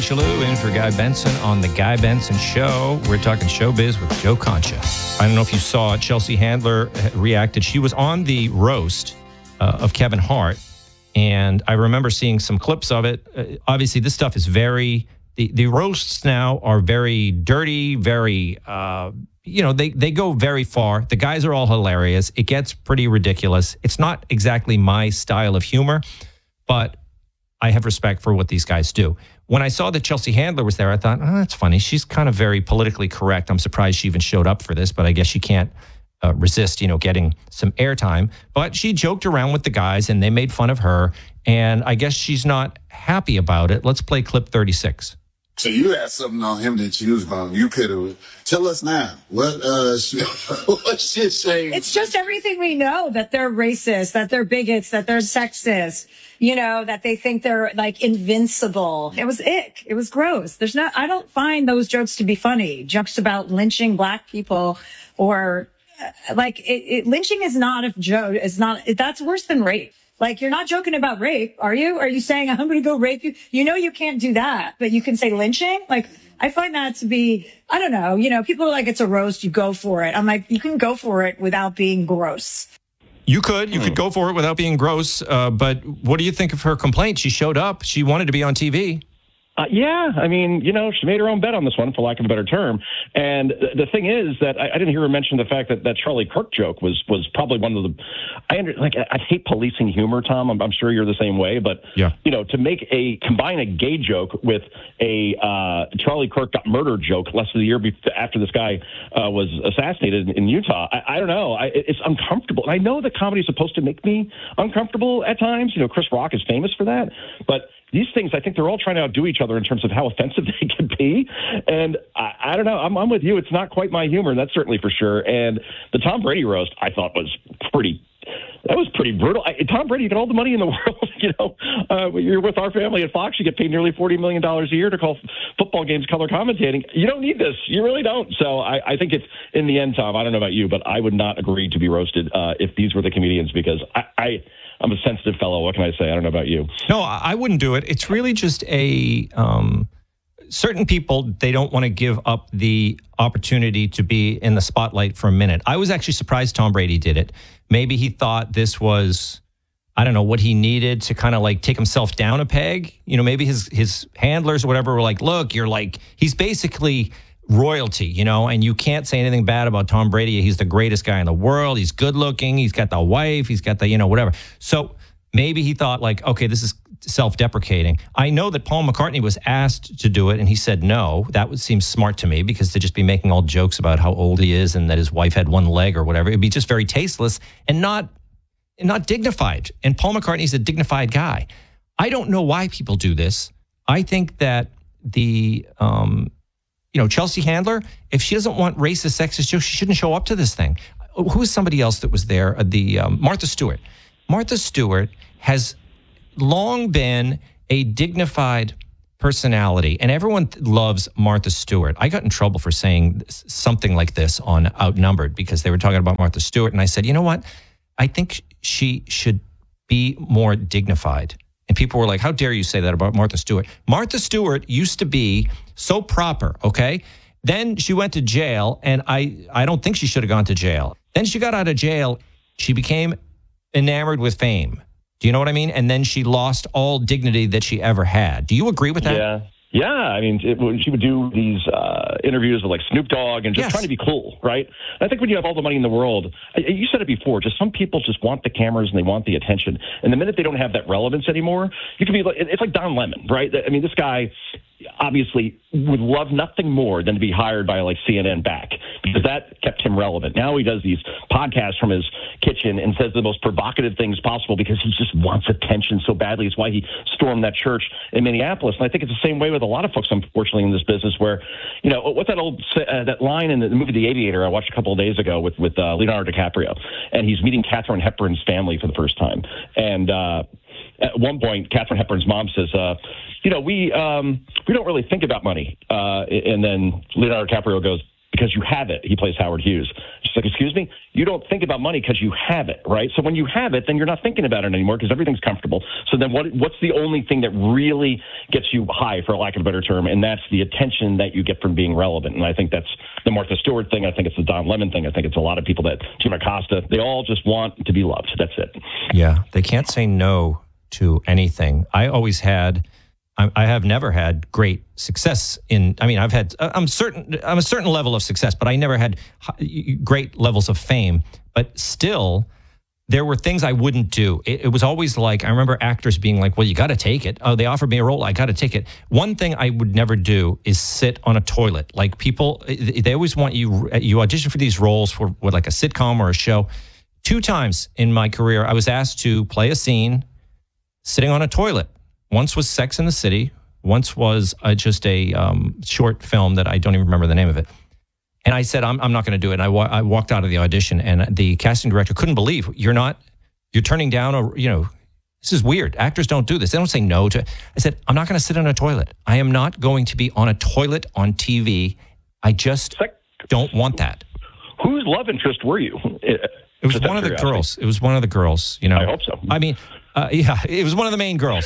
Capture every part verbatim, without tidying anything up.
Chalou in for Guy Benson on The Guy Benson Show. We're talking showbiz with Joe Concha. I don't know if you saw Chelsea Handler reacted. She was on the roast uh, of Kevin Hart, and I remember seeing some clips of it. Uh, obviously, this stuff is very, the, the roasts now are very dirty, very, uh, you know, they, they go very far. The guys are all hilarious. It gets pretty ridiculous. It's not exactly my style of humor, but I have respect for what these guys do. When I saw that Chelsea Handler was there, I thought, oh, that's funny. She's kind of very politically correct. I'm surprised she even showed up for this, but I guess she can't uh, resist, you know, getting some airtime. But she joked around with the guys, and they made fun of her, and I guess she's not happy about it. Let's play clip thirty-six. So you had something on him that you was going, you could have. Tell us now. What uh, what she saying? It's just everything we know, that they're racist, that they're bigots, that they're sexist, you know, that they think they're like invincible. It was ick. It was gross. There's not, I don't find those jokes to be funny. Jokes about lynching black people or uh, like it, it, lynching is not a joke. It's not, it, that's worse than rape. Like, you're not joking about rape, are you? Are you saying, I'm going to go rape you? You know you can't do that, but you can say lynching? Like, I find that to be, I don't know, you know, people are like, it's a roast, you go for it. I'm like, you can go for it without being gross. You could. You could go for it without being gross, uh, but what do you think of her complaint? She showed up. She wanted to be on T V. Uh, yeah, I mean, you know, she made her own bet on this one, for lack of a better term. And th- the thing is that I, I didn't hear her mention the fact that that Charlie Kirk joke was was probably one of the. I under, like I, I hate policing humor, Tom. I'm, I'm sure you're the same way, but yeah. you know, to make a combine a gay joke with a uh, Charlie Kirk got murdered joke less than a year before, after this guy uh, was assassinated in, in Utah. I, I don't know. I, it's uncomfortable, and I know that comedy is supposed to make me uncomfortable at times. You know, Chris Rock is famous for that, but. These things, I think they're all trying to outdo each other in terms of how offensive they can be. And I, I don't know. I'm, I'm with you. It's not quite my humor. That's certainly for sure. And the Tom Brady roast, I thought was pretty, that was pretty brutal. I, Tom Brady, you get all the money in the world. You know, uh, you're with our family at Fox. You get paid nearly forty million dollars a year to call football games color commentating. You don't need this. You really don't. So I, I think it's, in the end, Tom, I don't know about you, but I would not agree to be roasted uh, if these were the comedians, because I, I I'm a sensitive fellow. What can I say? I don't know about you. No, I wouldn't do it. It's really just a um, certain people, they don't want to give up the opportunity to be in the spotlight for a minute. I was actually surprised Tom Brady did it. Maybe he thought this was, I don't know, what he needed to kind of like take himself down a peg. You know, maybe his his handlers or whatever were like, look, you're like, he's basically royalty, you know, and you can't say anything bad about Tom Brady. He's the greatest guy in the world. He's good looking. He's got the wife. He's got the, you know, whatever. So maybe he thought like, okay, this is self-deprecating. I know that Paul McCartney was asked to do it and he said no. That would seem smart to me, because to just be making all jokes about how old he is and that his wife had one leg or whatever, it'd be just very tasteless and not, not dignified. And Paul McCartney's a dignified guy. I don't know why people do this. I think that the, um, you know, Chelsea Handler, if she doesn't want racist, sexist jokes, she shouldn't show up to this thing. Who was somebody else that was there? Uh, the um, Martha Stewart. Martha Stewart has long been a dignified personality, and everyone loves Martha Stewart. I got in trouble for saying something like this on Outnumbered, because they were talking about Martha Stewart, and I said, you know what? I think she should be more dignified. And people were like, how dare you say that about Martha Stewart? Martha Stewart used to be so proper, okay? Then she went to jail, and I, I don't think she should have gone to jail. Then she got out of jail. She became enamored with fame. Do you know what I mean? And then she lost all dignity that she ever had. Do you agree with that? Yeah. Yeah, I mean, it, when she would do these uh, interviews with like Snoop Dogg and just Yes. trying to be cool, right? I think when you have all the money in the world, I, you said it before, just some people just want the cameras and they want the attention. And the minute they don't have that relevance anymore, you can be like, it's like Don Lemon, right? I mean, this guy obviously would love nothing more than to be hired by like C N N back, because that kept him relevant. Now he does these podcasts from his kitchen and says the most provocative things possible because he just wants attention so badly. It's why he stormed that church in Minneapolis. And I think it's the same way with a lot of folks, unfortunately, in this business where, you know, what's that old, uh, that line in the movie The Aviator I watched a couple of days ago with, with uh, Leonardo DiCaprio, and he's meeting Katharine Hepburn's family for the first time. And, uh, at one point, Katharine Hepburn's mom says, uh, you know, we um, we don't really think about money. Uh, and then Leonardo DiCaprio goes, because you have it. He plays Howard Hughes. She's like, excuse me? You don't think about money because you have it, right? So when you have it, then you're not thinking about it anymore because everything's comfortable. So then what? what's the only thing that really gets you high, for lack of a better term? And that's the attention that you get from being relevant. And I think that's the Martha Stewart thing. I think it's the Don Lemon thing. I think it's a lot of people that, Jim Acosta, they all just want to be loved. That's it. Yeah, they can't say no to anything. I always had... I have never had great success in, I mean, I've had, I'm certain, I'm a certain level of success, but I never had great levels of fame. But still, there were things I wouldn't do. It, it was always like, I remember actors being like, well, you got to take it. Oh, they offered me a role. I got to take it. One thing I would never do is sit on a toilet. Like people, they always want you, you audition for these roles for, for like a sitcom or a show. Two times in my career, I was asked to play a scene sitting on a toilet. Once was Sex and the City. Once was uh, just a um, short film that I don't even remember the name of it. And I said, I'm, I'm not going to do it. And I, wa- I walked out of the audition, and the casting director couldn't believe, you're not, you're turning down, a, you know, this is weird. Actors don't do this. They don't say no to it. I said, I'm not going to sit on a toilet. I am not going to be on a toilet on T V. I just don't want that. Whose love interest were you? It was one of the girls. It was one of the girls, you know. I hope so. I mean, uh, yeah, it was one of the main girls.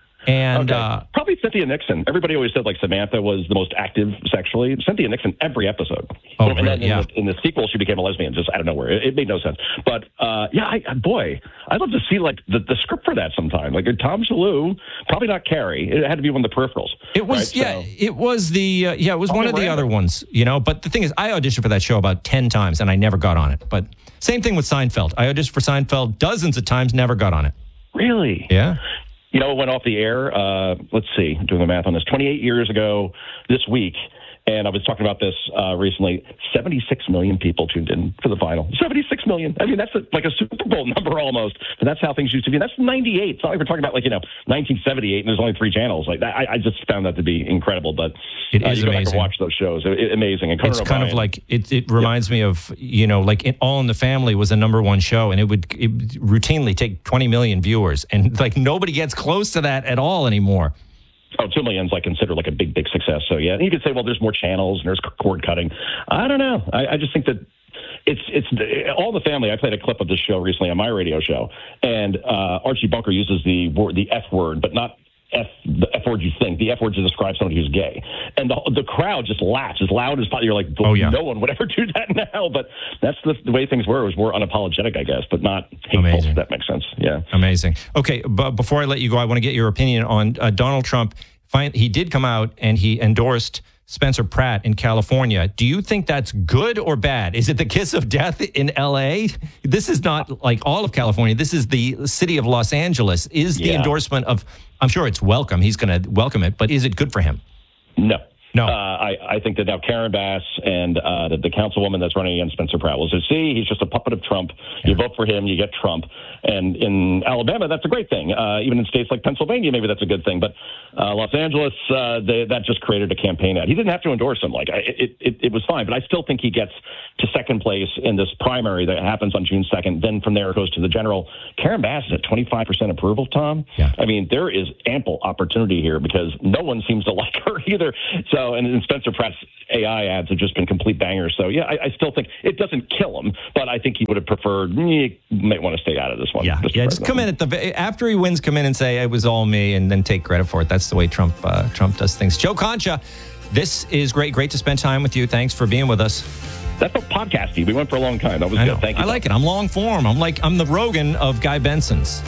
And okay. uh, probably Cynthia Nixon. Everybody always said like Samantha was the most active sexually. Cynthia Nixon every episode. Oh, and really? then in, Yeah. the, in the sequel, she became a lesbian just out of nowhere. It, it made no sense. But uh, yeah, I, boy, I'd love to see like the, the script for that sometime. Like Tom Shalhoub, probably not Carrie. It had to be one of the peripherals. It was right? yeah. So, it was the uh, yeah. It was Oh, one of the Miranda. other ones, you know. But the thing is, I auditioned for that show about ten times, and I never got on it. But same thing with Seinfeld. I auditioned for Seinfeld dozens of times, never got on it. really? Yeah. You know, it went off the air, uh, let's see, doing the math on this, twenty-eight years ago this week, and I was talking about this uh, recently, seventy-six million people tuned in for the final. seventy-six million. I mean, that's a, like a Super Bowl number almost, but that's how things used to be. That's ninety-eight. It's not like we're talking about, like, you know, nineteen seventy-eight, and there's only three channels. Like that, I, I just found that to be incredible, but It uh, is you go back amazing. and watch those shows. It, it, amazing. And Conan It's kind of O'Brien- like it. It reminds me of, you know, like it, All in the Family was a number one show, and it would it would routinely take twenty million viewers, and like nobody gets close to that at all anymore. Oh, two million's like considered like a big, big success. So yeah, and you could say, well, there's more channels and there's cord cutting. I don't know. I, I just think that it's it's All in the Family. I played a clip of this show recently on my radio show, and uh, Archie Bunker uses the word, the F word, but not F the F word you think. The F word to describe somebody who's gay, and the the crowd just laughs as loud as possible. You're like, Oh, yeah. no one would ever do that now. But that's the, the way things were. It was more unapologetic, I guess, but not hateful. Amazing. If that makes sense. Yeah. Amazing. Okay, but before I let you go, I want to get your opinion on uh, Donald Trump. Find, he did come out and he endorsed Spencer Pratt in California. Do you think that's good or bad? Is it the kiss of death in L A? This is not like all of California. This is the city of Los Angeles. Is the Yeah. endorsement of, I'm sure it's welcome. He's going to welcome it, but is it good for him? No. No. Uh, I, I think that now Karen Bass and uh, the, the councilwoman that's running against Spencer Pratt will say, see, he's just a puppet of Trump. You vote for him, you get Trump. And in Alabama, that's a great thing. Uh, even in states like Pennsylvania, maybe that's a good thing. But uh, Los Angeles, uh, they, that just created a campaign ad. He didn't have to endorse him. Like I, it, it, it was fine. But I still think he gets to second place in this primary that happens on June second. Then from there, it goes to the general. Karen Bass is at twenty-five percent approval, Tom. Yeah. I mean, there is ample opportunity here because no one seems to like her either. So, and, and Spencer Pratt's A I ads have just been complete bangers. So, yeah, I, I still think it doesn't kill him, but I think he would have preferred, you might want to stay out of this one. Yeah, Mister yeah. Just President. come in at the after he wins. Come in and say it was all me, and then take credit for it. That's the way Trump uh, Trump does things. Joe Concha, this is great. Great to spend time with you. Thanks for being with us. That's a podcasty. We went for a long time. That was I good. know. Thank you. I like it. I'm long form. I'm like I'm the Rogan of Guy Benson's.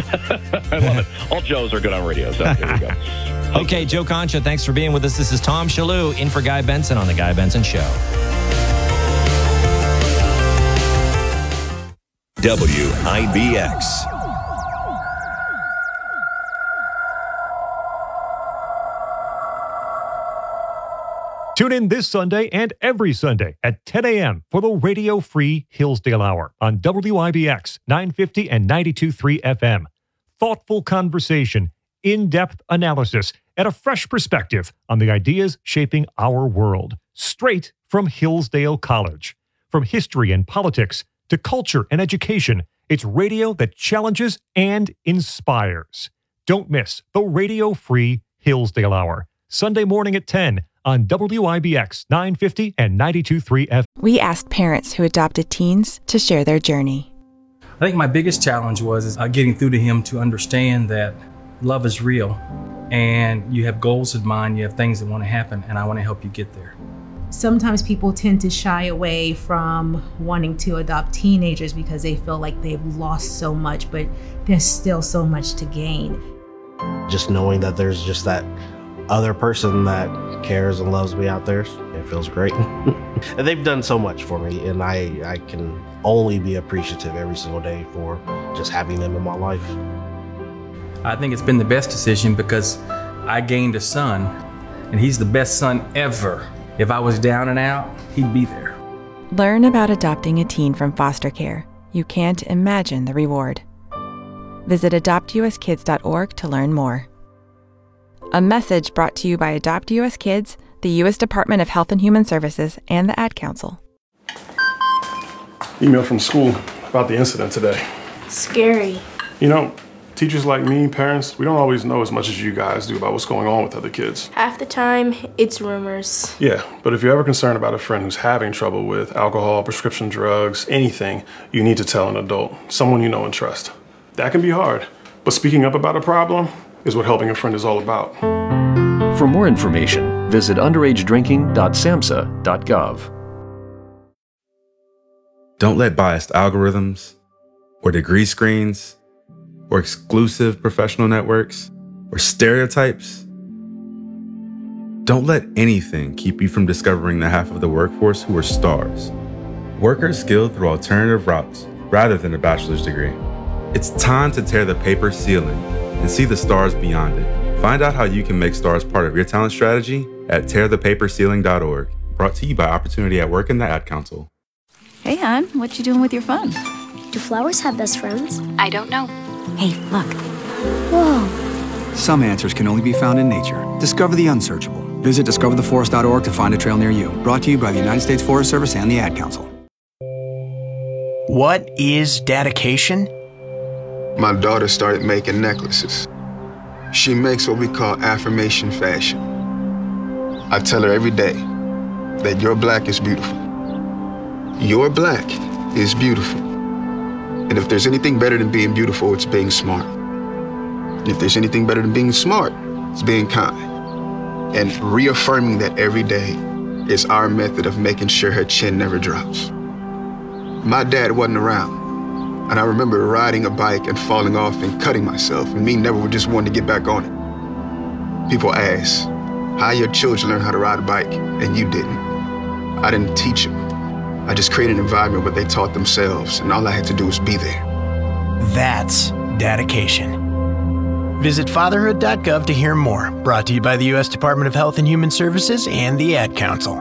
I love it. All Joes are good on radio. So here we go. Okay, Joe Concha, thanks for being with us. This is Tom Shalhoub in for Guy Benson on the Guy Benson Show. W I B X. Tune in this Sunday and every Sunday at ten a.m. for the Radio Free Hillsdale Hour on W I B X nine fifty and ninety-two point three F M. Thoughtful conversation, in-depth analysis, and a fresh perspective on the ideas shaping our world. Straight from Hillsdale College. From history and politics to culture and education, it's radio that challenges and inspires. Don't miss the Radio Free Hillsdale Hour, Sunday morning at ten on W I B X nine fifty and ninety-two point three F M. We asked parents who adopted teens to share their journey. I think my biggest challenge was is, uh, getting through to him to understand that love is real and you have goals in mind, you have things that want to happen, and I want to help you get there. Sometimes people tend to shy away from wanting to adopt teenagers because they feel like they've lost so much, but there's still so much to gain. Just knowing that there's just that other person that cares and loves me out there, it feels great. And they've done so much for me, and I, I can only be appreciative every single day for just having them in my life. I think it's been the best decision because I gained a son, and he's the best son ever. If I was down and out, he'd be there. Learn about adopting a teen from foster care. You can't imagine the reward. Visit adopt u s kids dot org to learn more. A message brought to you by Adopt U S Kids, the U S Department of Health and Human Services, and the Ad Council. Email from school about the incident today. Scary. You know, teachers like me, parents, we don't always know as much as you guys do about what's going on with other kids. Half the time, it's rumors. Yeah, but if you're ever concerned about a friend who's having trouble with alcohol, prescription drugs, anything, you need to tell an adult, someone you know and trust. That can be hard, but speaking up about a problem is what helping a friend is all about. For more information, visit underage drinking dot samhsa dot gov. Don't let biased algorithms or degree screens or exclusive professional networks or stereotypes. Don't let anything keep you from discovering the half of the workforce who are stars. Workers skilled through alternative routes rather than a bachelor's degree. It's time to tear the paper ceiling and see the stars beyond it. Find out how you can make stars part of your talent strategy at tear the paper ceiling dot org. Brought to you by Opportunity at Work and the Ad Council. Hey, hon, what you doing with your phone? Do flowers have best friends? I don't know. Hey, look. Whoa. Some answers can only be found in nature. Discover the unsearchable. Visit discover the forest dot org to find a trail near you. Brought to you by the United States Forest Service and the Ad Council. What is dedication? My daughter started making necklaces. She makes what we call affirmation fashion. I tell her every day that your black is beautiful. Your black is beautiful. And if there's anything better than being beautiful, it's being smart. And if there's anything better than being smart, it's being kind. And reaffirming that every day is our method of making sure her chin never drops. My dad wasn't around. And I remember riding a bike and falling off and cutting myself, and me never just wanting to get back on it. People ask, how your children learn how to ride a bike, and you didn't. I didn't teach them. I just created an environment where they taught themselves, and all I had to do was be there. That's dedication. Visit fatherhood dot gov to hear more. Brought to you by the U S Department of Health and Human Services and the Ad Council.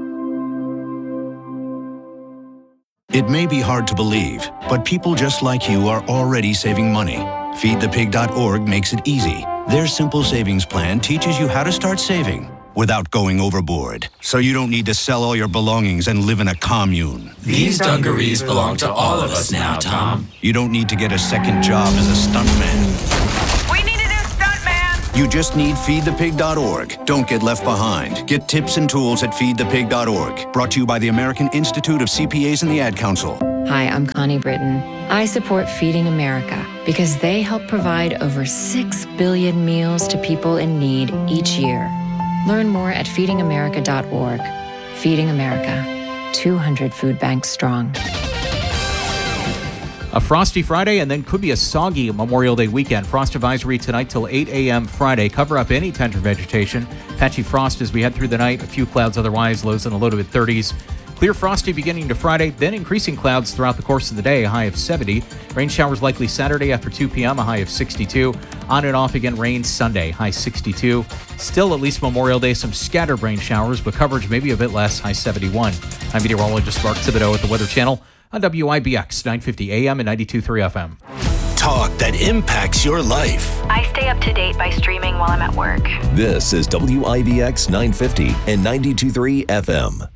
It may be hard to believe, but people just like you are already saving money. feed the pig dot org makes it easy. Their simple savings plan teaches you how to start saving without going overboard, so you don't need to sell all your belongings and live in a commune. These dungarees belong to all of us now, Tom. You don't need to get a second job as a stuntman. We need a new stuntman! You just need feed the pig dot org. Don't get left behind. Get tips and tools at feed the pig dot org. Brought to you by the American Institute of C P As and the Ad Council. Hi, I'm Connie Britton. I support Feeding America because they help provide over six billion meals to people in need each year. Learn more at feeding america dot org. Feeding America, two hundred food banks strong. A frosty Friday and then could be a soggy Memorial Day weekend. Frost advisory tonight till eight a.m. Friday. Cover up any tender vegetation. Patchy frost as we head through the night. A few clouds otherwise. Lows in the low to mid thirties. Clear frosty beginning to Friday, then increasing clouds throughout the course of the day, a high of seventy. Rain showers likely Saturday after two p.m., a high of sixty-two. On and off again rain Sunday, high sixty-two. Still at least Memorial Day, some scattered rain showers, but coverage maybe a bit less, high seventy-one. I'm meteorologist Mark Thibodeau at the Weather Channel on W I B X, nine fifty A M and ninety-two point three F M. Talk that impacts your life. I stay up to date by streaming while I'm at work. This is W I B X nine fifty and ninety-two point three F M.